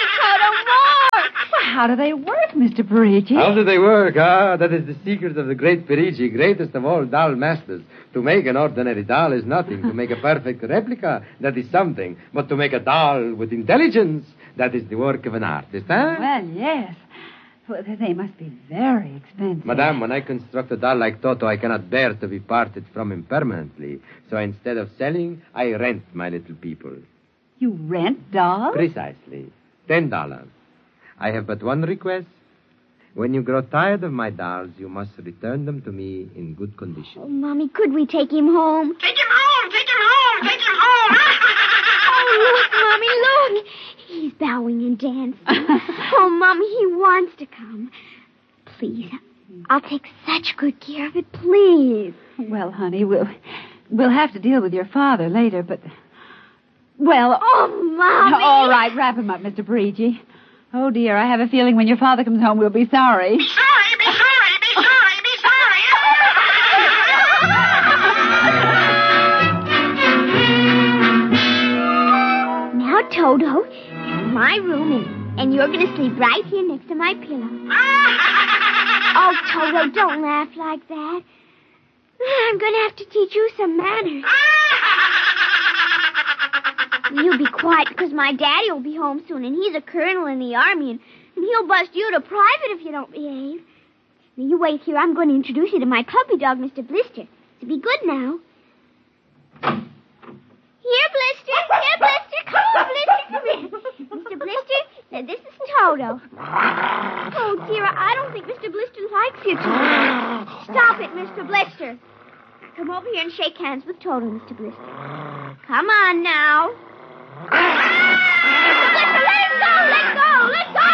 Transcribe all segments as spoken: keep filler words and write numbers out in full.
Toto, more! Well, how do they work, Mister Parigi? How do they work? Ah, that is the secret of the great Parigi, greatest of all doll masters. To make an ordinary doll is nothing. To make a perfect replica, that is something. But to make a doll with intelligence, that is the work of an artist, huh? Well, yes. Well, they must be very expensive. Madame, when I construct a doll like Toto, I cannot bear to be parted from him permanently. So instead of selling, I rent my little people. You rent dolls? Precisely. Ten dollars. I have but one request. When you grow tired of my dolls, you must return them to me in good condition. Oh, Mommy, could we take him home? Take him home! Take him home! Take him home! Oh, look, Mommy, look. He's bowing and dancing. Oh, Mommy, he wants to come. Please, I'll take such good care of it, please. Well, honey, we'll, we'll have to deal with your father later, but... Well... Oh, Mommy! All right, wrap him up, Mister Parigi. Oh, dear, I have a feeling when your father comes home, we'll be sorry. Be sorry! Be sorry! Be sorry! Be sorry! Now, Toto, my room, and, and you're going to sleep right here next to my pillow. Oh, Toto, don't laugh like that. I'm going to have to teach you some manners. You be quiet, because my daddy will be home soon, and he's a colonel in the army, and, and he'll bust you to private if you don't behave. Now, you wait here. I'm going to introduce you to my puppy dog, Mister Blister. So be good now. Here, Blister. Here, Blister. Come on, Blister. Come here. Mister Blister, now this is Toto. Oh, dear, I don't think Mister Blister likes you, Toto. Stop it, Mister Blister. Come over here and shake hands with Toto, Mister Blister. Come on now. Mister Blister, let him go. Let go. Let go.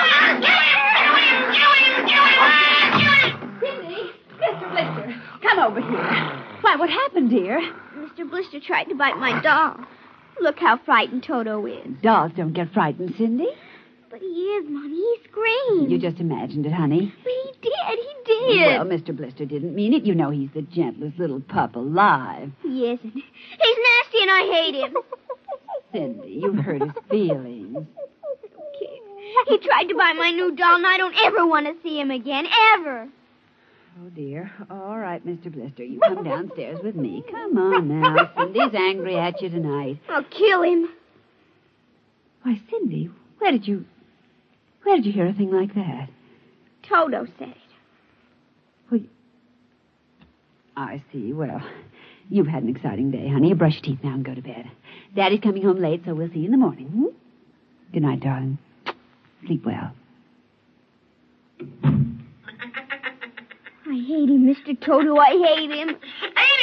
Cindy, Mister Blister, come over here. Why, what happened, dear? Mister Blister tried to bite my doll. Look how frightened Toto is. Dolls don't get frightened, Cindy. But he is, Mommy. He screamed. You just imagined it, honey. But he did. He did. Well, Mister Blister didn't mean it. You know he's the gentlest little pup alive. He isn't. He's nasty and I hate him. Cindy, you've hurt his feelings. Okay. He tried to buy my new doll, and I don't ever want to see him again. Ever. Oh, dear. All right, Mister Blister. You come downstairs with me. Come on now. Cindy's angry at you tonight. I'll kill him. Why, Cindy, where did you... Where did you hear a thing like that? Toto said it. Well, I see. Well, you've had an exciting day, honey. You brush your teeth now and go to bed. Daddy's coming home late, so we'll see you in the morning. Hmm? Good night, darling. Sleep well. I hate him, Mister Toto. I hate him. Ain't